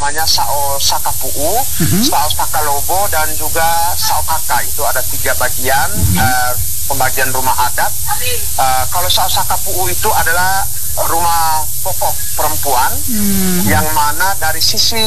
namanya Sao Sakapuu, Sao Sakalobo, dan juga Sao Kaka. Itu ada 3 bagian pembagian rumah adat. Kalau Sao Sakapuu itu adalah rumah pokok perempuan, yang mana dari sisi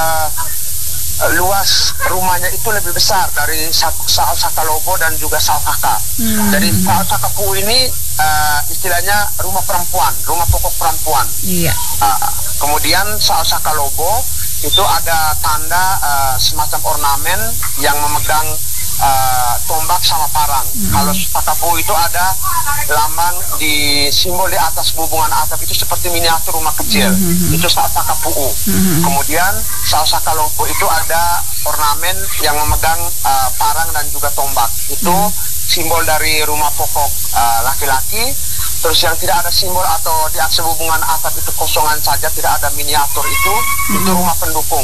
luas rumahnya itu lebih besar dari Sao Sakalobo dan juga Sao Kaka. Jadi Sao Sakapuu ini istilahnya rumah perempuan, rumah pokok perempuan. Iya. Kemudian Sao Sakalobo itu ada tanda semacam ornamen yang memegang tombak sama parang. Kalau Sakapuu itu ada lambang di simbol di atas hubungan atap itu seperti miniatur rumah kecil. Itu Sao Sakapuu. Kemudian Sao Sakalobo itu ada ornamen yang memegang parang dan juga tombak. Itu simbol dari rumah pokok laki-laki. Terus yang tidak ada simbol atau di atas hubungan atap itu kosongan saja, tidak ada miniatur itu rumah pendukung.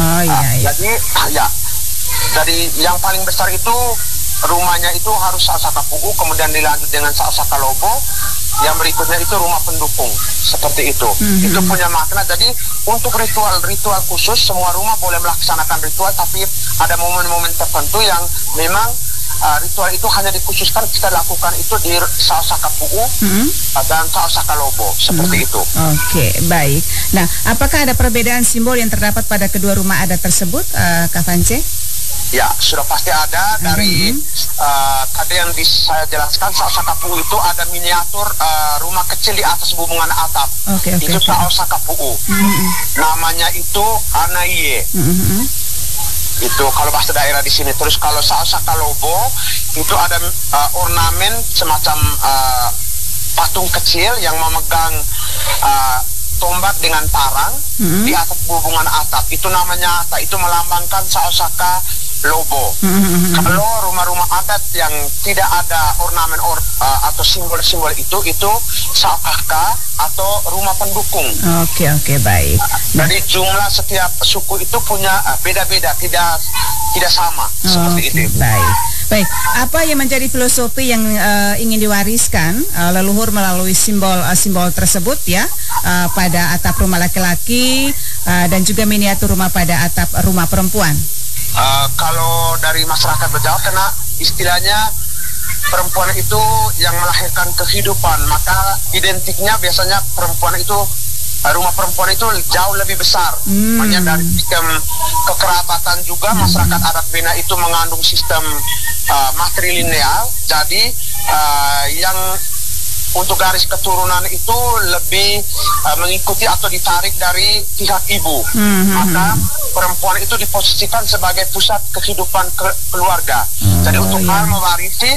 Jadi yang paling besar itu rumahnya itu harus Sao Sakapuu, kemudian dilanjut dengan Sao Sakalobo, yang berikutnya itu rumah pendukung, seperti itu. Itu punya makna. Jadi untuk ritual khusus, semua rumah boleh melaksanakan ritual, tapi ada momen-momen tertentu yang memang ritual itu hanya dikhususkan kita lakukan itu di Sao Sakapuu dan Sao Sakalobo, seperti itu. Oke, baik. Nah, apakah ada perbedaan simbol yang terdapat pada kedua rumah adat tersebut, Kak Vance? Ya, sudah pasti ada. Dari tadi yang saya jelaskan, Sao Sakapuu itu ada miniatur rumah kecil di atas hubungan atap. Itu Sao Sakapuu. Namanya itu Anaiye. Itu kalau bahasa daerah di sini. Terus kalau Sao Sakalobo itu ada ornamen semacam patung kecil yang memegang tombak dengan parang di atas hubungan atap. Itu namanya, itu melambangkan Sao Sakalobo. Kalau rumah-rumah adat yang tidak ada ornamen atau simbol-simbol itu Sao Kaka atau rumah pendukung. Oke, baik. Jadi jumlah setiap suku itu punya beda-beda, tidak sama, seperti itu. Baik. Apa yang menjadi filosofi yang ingin diwariskan leluhur melalui simbol tersebut ya, pada atap rumah laki-laki dan juga miniatur rumah pada atap rumah perempuan? Kalau dari masyarakat Bejawa, karena istilahnya perempuan itu yang melahirkan kehidupan, maka identiknya biasanya perempuan itu, rumah perempuan itu jauh lebih besar. Makanya dari sistem kekerabatan juga masyarakat adat Bena itu mengandung sistem matrilineal. Jadi yang untuk garis keturunan itu lebih mengikuti atau ditarik dari pihak ibu. Maka perempuan itu diposisikan sebagai pusat kehidupan keluarga. Jadi untuk hal mewarisi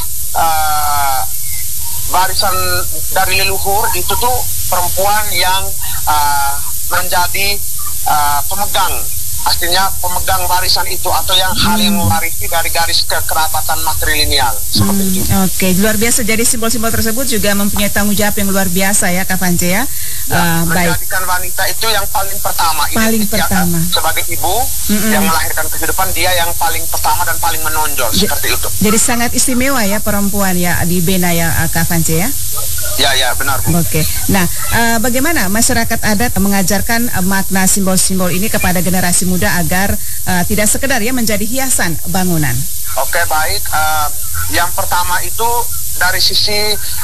warisan dari leluhur itu tuh perempuan yang menjadi pemegang, artinya pemegang warisan itu, atau yang hal yang mewarisi dari garis kekerabatan matrilineal, seperti itu. Oke, luar biasa. Jadi simbol-simbol tersebut juga mempunyai tanggung jawab yang luar biasa ya, Kak Vance ya. Menjadikan wanita itu yang paling pertama. Sebagai ibu yang melahirkan kehidupan, dia yang paling pertama dan paling menonjol, seperti itu. Jadi sangat istimewa ya perempuan ya di Bena ya, Kak Vance ya. Ya, benar, Bu. Oke. Nah, bagaimana masyarakat adat mengajarkan makna simbol-simbol ini kepada generasi muda agar tidak sekedar ya menjadi hiasan bangunan? Oke, baik. Yang pertama itu dari sisi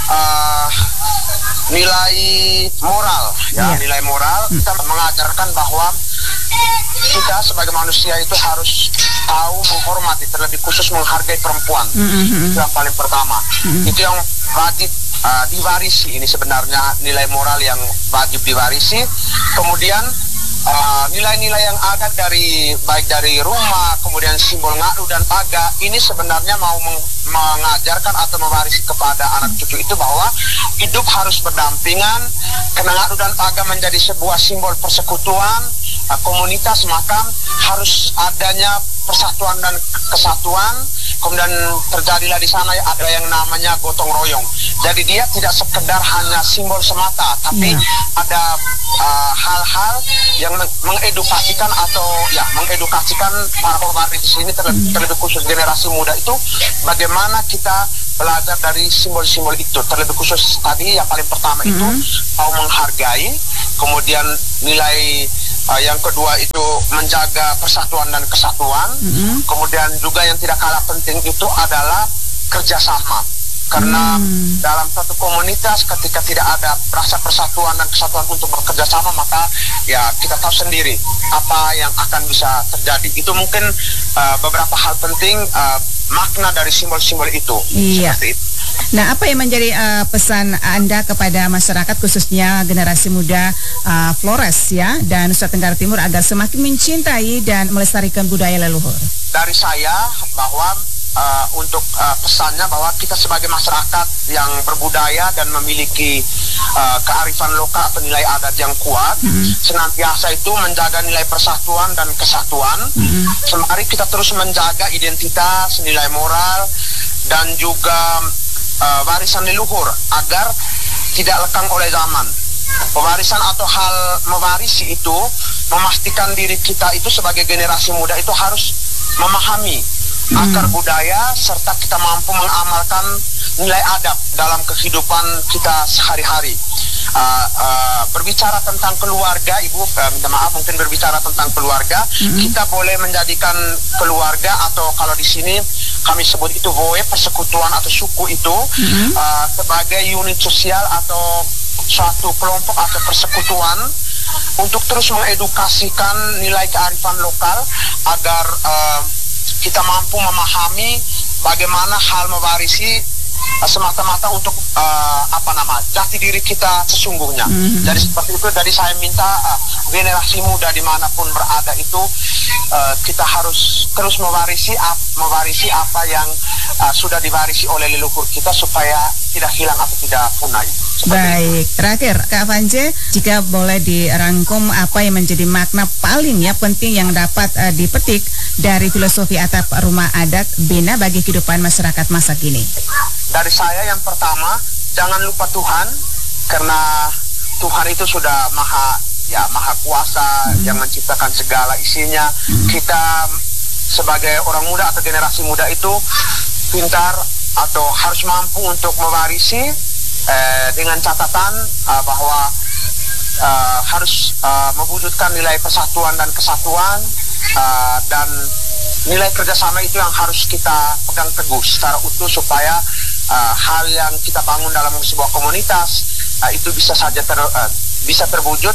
nilai moral, nilai moral. Kita mengajarkan bahwa kita sebagai manusia itu harus tahu menghormati, terlebih khusus menghargai perempuan. Itu yang paling pertama. Itu yang wajib diwarisi. Ini sebenarnya nilai moral yang wajib diwarisi. Kemudian nilai-nilai yang ada baik dari rumah, kemudian simbol ngadu dan paga, ini sebenarnya mau mengajarkan atau mewarisi kepada anak cucu itu bahwa hidup harus berdampingan. Karena ngadu dan paga menjadi sebuah simbol persekutuan komunitas, maka harus adanya persatuan dan kesatuan. Kemudian terjadilah di sana ada yang namanya gotong royong. Jadi dia tidak sekedar hanya simbol semata, tapi ada hal-hal yang mengedukasikan atau mengedukasikan para pewaris di sini, terlebih khusus generasi muda itu, bagaimana kita belajar dari simbol-simbol itu. Terlebih khusus tadi yang paling pertama itu mau menghargai, kemudian nilai yang kedua itu menjaga persatuan dan kesatuan. Kemudian juga yang tidak kalah penting itu adalah kerjasama. Karena dalam satu komunitas ketika tidak ada rasa persatuan dan kesatuan untuk bekerja sama, maka ya kita tahu sendiri apa yang akan bisa terjadi. Itu mungkin beberapa hal penting makna dari simbol-simbol itu. Iya. Seperti itu. Nah, apa yang menjadi pesan Anda kepada masyarakat khususnya generasi muda Flores ya dan Nusa Tenggara Timur agar semakin mencintai dan melestarikan budaya leluhur? Dari saya bahwa untuk pesannya bahwa kita sebagai masyarakat yang berbudaya dan memiliki kearifan lokal atau nilai adat yang kuat, senantiasa itu menjaga nilai persatuan dan kesatuan. Sembari kita terus menjaga identitas, nilai moral, dan juga warisan leluhur agar tidak lekang oleh zaman. Pewarisan atau hal mewarisi itu memastikan diri kita itu sebagai generasi muda itu harus memahami akar budaya serta kita mampu mengamalkan nilai adab dalam kehidupan kita sehari-hari. Berbicara tentang keluarga, Ibu, minta maaf mungkin berbicara tentang keluarga, kita boleh menjadikan keluarga atau kalau di sini kami sebut itu voe, persekutuan atau suku itu sebagai unit sosial atau suatu kelompok atau persekutuan untuk terus mengedukasikan nilai kearifan lokal agar kita mampu memahami bagaimana hal mewarisi semata-mata untuk jati diri kita sesungguhnya. Jadi seperti itu, dari saya minta generasi muda dimanapun berada itu kita harus terus mewarisi apa yang sudah diwarisi oleh leluhur kita supaya tidak hilang atau tidak punah. Baik, terakhir Kak Vance, jika boleh dirangkum apa yang menjadi makna paling penting yang dapat dipetik dari filosofi atap rumah adat Bena bagi kehidupan masyarakat masa kini. Dari saya yang pertama, jangan lupa Tuhan, karena Tuhan itu sudah maha kuasa yang menciptakan segala isinya. Kita sebagai orang muda atau generasi muda itu pintar atau harus mampu untuk mewarisi dengan catatan bahwa harus mewujudkan nilai persatuan dan kesatuan, dan nilai kerjasama itu yang harus kita pegang teguh secara utuh supaya hal yang kita bangun dalam sebuah komunitas itu bisa terwujud